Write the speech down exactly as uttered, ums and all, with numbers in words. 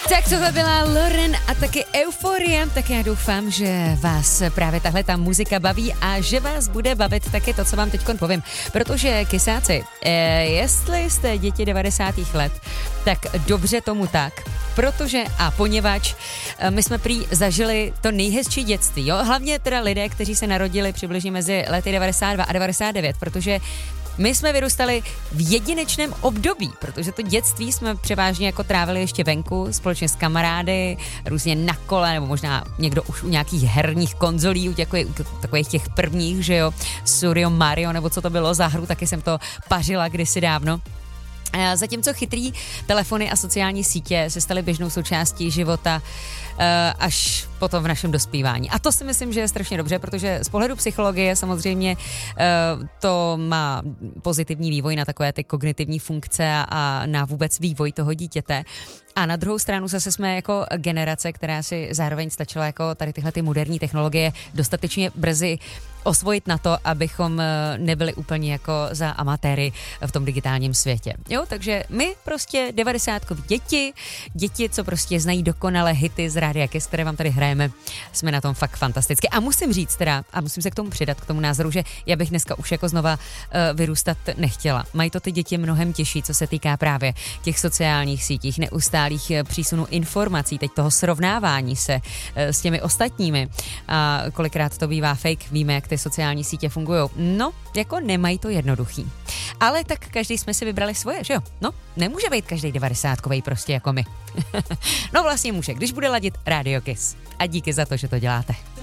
Tak tohle byla Lauren a taky Euforia, tak já doufám, že vás právě tahle ta muzika baví a že vás bude bavit taky to, co vám teďkon povím. Protože kysáci, eh, jestli jste děti devadesátých let, tak dobře tomu tak, protože a poněvadž eh, my jsme prý zažili to nejhezčí dětství, jo, hlavně teda lidé, kteří se narodili přibližně mezi lety devadesát dva a devadesát devět, protože my jsme vyrůstali v jedinečném období, protože to dětství jsme převážně jako trávili ještě venku, společně s kamarády, různě na kole, nebo možná někdo už u nějakých herních konzolí, u těch, takových těch prvních, že jo, Surio Mario, nebo co to bylo za hru, taky jsem to pařila kdysi dávno. Zatímco chytrý telefony a sociální sítě se staly běžnou součástí života až potom v našem dospívání. A to si myslím, že je strašně dobře, protože z pohledu psychologie samozřejmě to má pozitivní vývoj na takové ty kognitivní funkce a na vůbec vývoj toho dítěte. A na druhou stranu zase jsme jako generace, která si zároveň stačila jako tady tyhle ty moderní technologie dostatečně brzy osvojit na to, abychom nebyli úplně jako za amatéry v tom digitálním světě. Jo, takže my prostě devadesátkoví děti, děti, co prostě znají dokonale hity z Rádia Kiss, které vám tady hrajeme, jsme na tom fakt fantasticky. A musím říct teda, a musím se k tomu přidat, k tomu názoru, že já bych dneska už jako znova uh, vyrůstat nechtěla. Mají to ty děti mnohem těžší, co se týká právě těch sociálních sítích, neustálých přísunů informací, teď toho srovnávání se uh, s těmi ostatními. A kolikrát to bývá fake, víme, jak ty sociální sítě fungují. No, jako nemají to jednoduchý. Ale tak každý jsme si vybrali svoje, že jo? No, nemůže být každý devadesátkovej prostě jako my. No vlastně může, když bude ladit Rádio Kiss. A díky za to, že to děláte.